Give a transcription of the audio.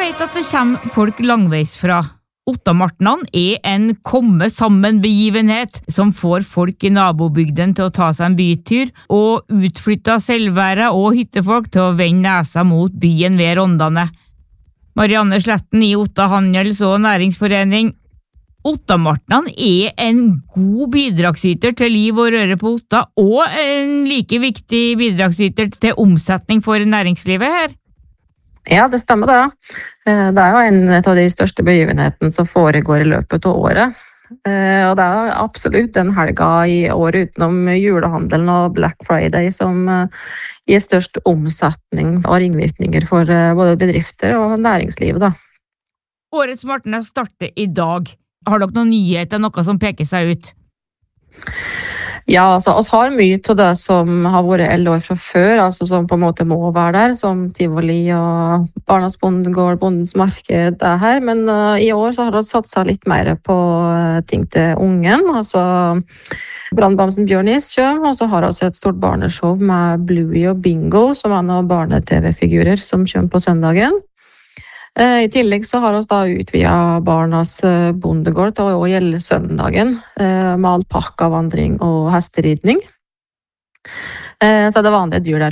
vet at det kommer folk langveisfra. Ottamartnan en komme sammen-begivenhet som får folk I nabobygden til å ta seg en bytur, og utflytta selvvære og hyttefolk til å vende nesa mot byen ved Rondane. Marianne Sletten I Otta Handels- og Næringsforening. Ottamartnan en god bidragsyter til liv og røre på Otta, og en like viktig bidragsyter til omsetning for næringslivet her. Ja, det stemmer det. Det jo en av de største begivenhetene som foregår I løpet av året. Og det absolutt den helga I året utenom julehandelen og Black Friday som gir størst omsetning og ringvirkninger for både bedrifter og næringslivet. Da. Årets Martna starter I dag. Har dere noen nyheter, noe som peker seg ut? Ja, altså, vi har mye til det som har vært 11 år fra før, altså som på en måte må være der, som Tivoli og Barnas bondegård, Bondens marked det her, men I år så har vi satset litt mer på ting til ungen, altså Brandbamsen Bjørnis kjøm, og så har vi et stort barneshow med Bluey og Bingo, som noen barne-tv-figurer som kommer på søndagen. I tillegg så har vi da utvidet Barnas bondegård til å gjelde søndagen med alpakkavandring og hesteridning. Så det vanlige dyr der